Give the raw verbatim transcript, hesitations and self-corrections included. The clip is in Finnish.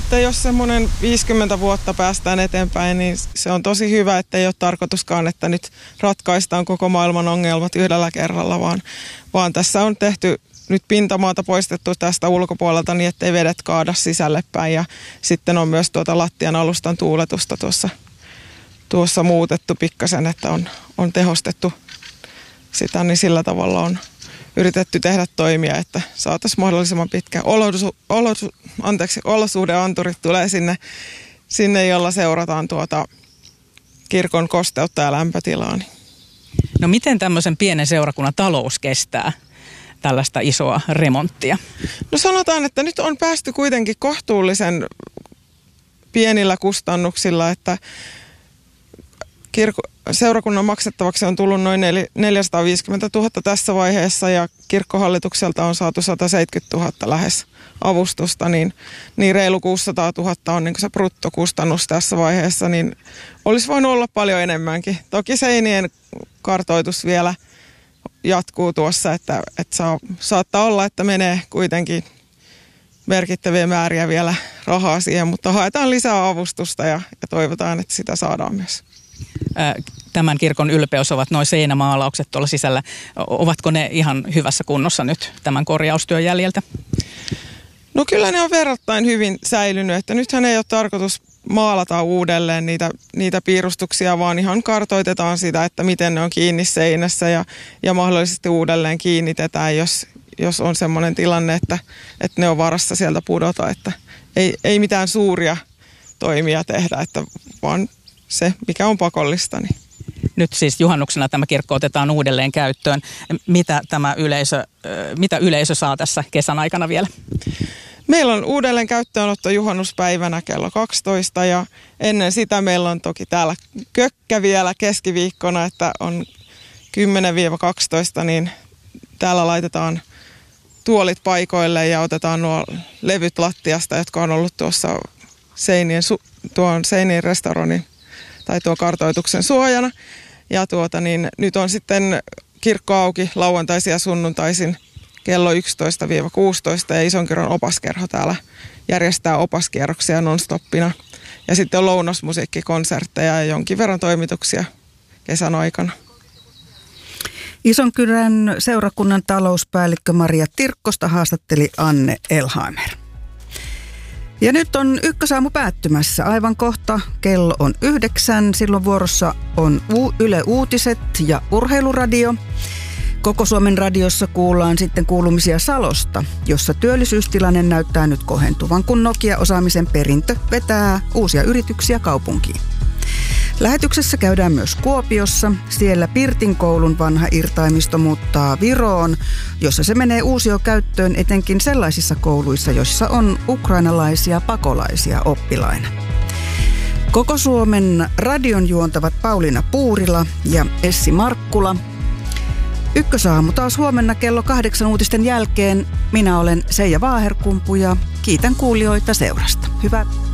että jos semmoinen viisikymmentä vuotta päästään eteenpäin, niin se on tosi hyvä, että ei ole tarkoituskaan, että nyt ratkaistaan koko maailman ongelmat yhdellä kerralla, vaan, vaan tässä on tehty nyt pintamaata poistettu tästä ulkopuolelta niin, ettei vedet kaada sisälle päin. Ja sitten on myös tuota lattian alustan tuuletusta tuossa, tuossa muutettu pikkasen, että on, on tehostettu sitä, niin sillä tavalla on yritetty tehdä toimia, että saataisiin mahdollisimman pitkä olosu, olosu, anteeksi, olosuhdeanturit tulee sinne, sinne, jolla seurataan tuota kirkon kosteutta ja lämpötilaa. No miten tämmöisen pienen seurakunnan talous kestää tällaista isoa remonttia? No sanotaan, että nyt on päästy kuitenkin kohtuullisen pienillä kustannuksilla, että kirko, seurakunnan maksettavaksi on tullut noin neljäsataaviisikymmentätuhatta tässä vaiheessa ja kirkkohallitukselta on saatu sataseitsemänkymmentätuhatta lähes avustusta, niin, niin reilu kuusisataatuhatta on niin kuin se bruttokustannus tässä vaiheessa, niin olisi voinut olla paljon enemmänkin. Toki seinien kartoitus vielä jatkuu tuossa, että, että saa, saattaa olla, että menee kuitenkin merkittäviä määriä vielä rahaa siihen, mutta haetaan lisää avustusta ja, ja toivotaan, että sitä saadaan myös. Tämän kirkon ylpeys ovat nuo seinämaalaukset tuolla sisällä. Ovatko ne ihan hyvässä kunnossa nyt tämän korjaustyön jäljiltä? No kyllä ne on verrattain hyvin säilynyt, että nythän ei ole tarkoitus maalata uudelleen niitä, niitä piirustuksia, vaan ihan kartoitetaan sitä, että miten ne on kiinni seinässä ja, ja mahdollisesti uudelleen kiinnitetään, jos, jos on semmoinen tilanne, että, että ne on varassa sieltä pudota, että ei, ei mitään suuria toimia tehdä, että vaan se, mikä on pakollista. Niin. Nyt siis juhannuksena tämä kirkko otetaan uudelleen käyttöön. Mitä tämä yleisö, mitä yleisö saa tässä kesän aikana vielä? Meillä on uudelleen käyttöönotto juhannuspäivänä kello kaksitoista ja ennen sitä meillä on toki täällä kökkä vielä keskiviikkona, että on kymmenen kaksitoista, niin täällä laitetaan tuolit paikoille ja otetaan nuo levyt lattiasta, jotka on ollut tuossa seinien, tuon seinien restauroinnin tai tuo kartoituksen suojana. Ja tuota niin, nyt on sitten kirkko auki lauantaisin ja sunnuntaisin kello yksitoista kuusitoista ja Isonkirkon opaskerho täällä järjestää opaskierroksia non-stoppina. Ja sitten on lounasmusiikkikonsertteja ja jonkin verran toimituksia kesän aikana. Isonkyrön seurakunnan talouspäällikkö Maria Tirkkosta haastatteli Anne Elhaimer. Ja nyt on ykkösaamu päättymässä. Aivan kohta kello on yhdeksän. Silloin vuorossa on Yle Uutiset ja Urheiluradio. Koko Suomen radiossa kuullaan sitten kuulumisia Salosta, jossa työllisyystilanne näyttää nyt kohentuvan, kun Nokia-osaamisen perintö vetää uusia yrityksiä kaupunkiin. Lähetyksessä käydään myös Kuopiossa. Siellä Pirtin koulun vanha irtaimisto muuttaa Viroon, jossa se menee uusiokäyttöön etenkin sellaisissa kouluissa, joissa on ukrainalaisia pakolaisia oppilaina. Koko Suomen radion juontavat Pauliina Puurila ja Essi Markkula. Ykkösaamu taas huomenna kello kahdeksan uutisten jälkeen. Minä olen Seija Vaaherkumpu ja kiitän kuulijoita seurasta. Hyvää